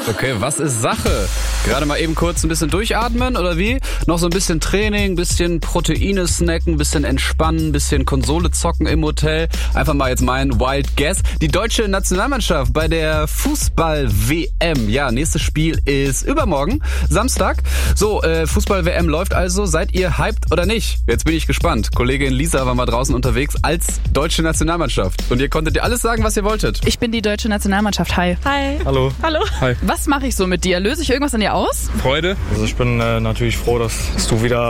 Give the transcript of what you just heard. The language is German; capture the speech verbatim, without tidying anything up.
Okay, was ist Sache? Gerade mal eben kurz ein bisschen durchatmen oder wie? Noch so ein bisschen Training, ein bisschen Proteine snacken, ein bisschen entspannen, ein bisschen Konsole zocken im Hotel. Einfach mal jetzt mein Wild Guess. Die deutsche Nationalmannschaft bei der Fußball-W M. Ja, nächstes Spiel ist übermorgen, Samstag. So, äh, Fußball-W M läuft also. Seid ihr hyped oder nicht? Jetzt bin ich gespannt. Kollegin Lisa war mal draußen unterwegs als deutsche Nationalmannschaft. Und ihr konntet ihr alles sagen, was ihr wolltet. Ich bin die deutsche Nationalmannschaft. Hi. Hi. Hallo. Hallo. Hi. Was mache ich so mit dir? Löse ich irgendwas an dir aus? Freude. Also ich bin äh, natürlich froh, dass, dass du wieder